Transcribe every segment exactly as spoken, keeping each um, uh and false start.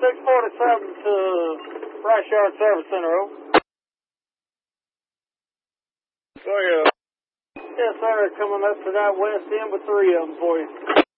six forty-seven to Rice Yard Service Center, over. Go ahead. Yes, sir. Coming up to that west end with three of them for you.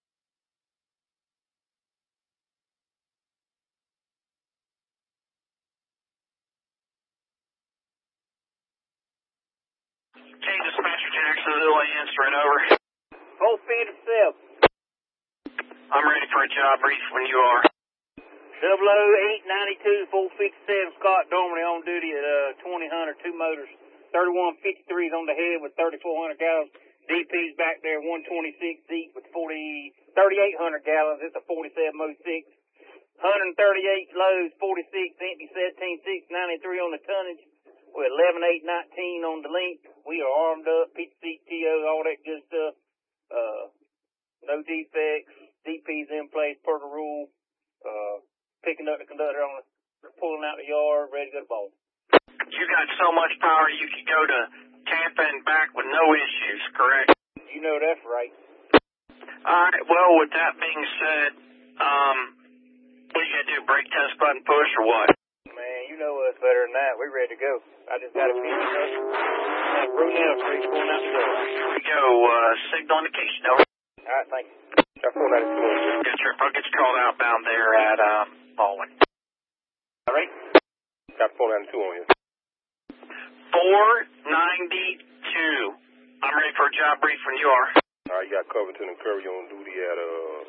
Okay, dispatcher Jacksonville, answering over. four fifty-seven. I'm ready for a job brief when you are. Double O eight ninety-two, four fifty-seven, Scott Dormany on duty at uh, twenty hundred, two motors. thirty-one fifty-threes on the head with thirty-four hundred gallons. D P's back there, one twenty-six deep with forty, thirty-eight hundred gallons. It's a forty-seven oh six. one thirty-eight loads, forty-six empty, seventeen six ninety-three on the tonnage. With eleven eight nineteen on the length. We are armed up, P C T O, all that good stuff. Uh, no defects. D P's in place per the rule. Uh, picking up the conductor on the, pulling out the yard, ready to go to ball. You got so much power you could go to Tampa and back with no issues, correct? You know that's right. Alright, well, with that being said, um, what you gotta do, brake test button push or what? Man, you know us better than that. We're ready to go. I just got to finish up. Brunel Street, pulling out the door. Here we go, uh, signal indication, over. Alright, thank you. Got four ninety-two. Good trip, I'll get you called outbound there at, um, Baldwin. Alright. Got four ninety-two on you. four ninety-two. I'm ready for a job brief when you are. Alright, you got Covington and Curry on duty at, uh,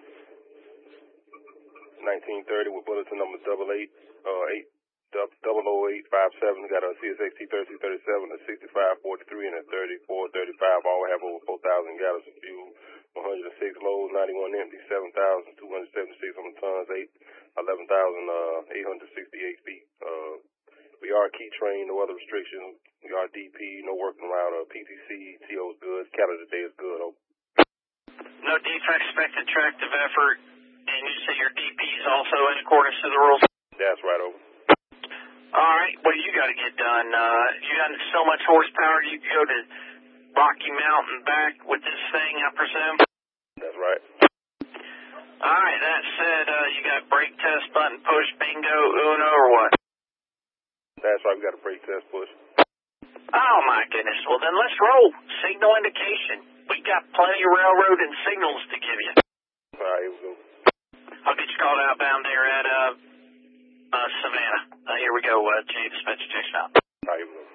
nineteen thirty with bulletin number double eight, uh, eight, double oh eight five seven. Got a C S X T thirty-two thirty-seven, a sixty-five forty-three, and a thirty-four thirty-five. All have over four thousand gallons of fuel. one hundred six loads, ninety-one empty, seven thousand two hundred seventy-six on the tons, eight, eleven thousand eight hundred sixty-eight feet. Uh, we are key trained, no other restrictions. We are D P, no working around uh, P T C, T O's good, Canada Day is good. Oh. No defects, expected tractive effort, and you say your D P is also in accordance to the rules? That's right, over. Alright, what do you got to get done? Uh, you got so much horsepower you can go to Rocky Mountain back with this thing, I presume? That's right. Alright, that said, uh, you got brake test button push, bingo, uno, or what? That's right, we got a brake test push. Oh my goodness, well then let's roll. Signal indication. We got plenty of railroad and signals to give you. Alright, here we go. I'll get you called outbound there at, uh, uh, Savannah. Uh, here we go, uh, Jay, dispatcher, check out. Alright, here we go.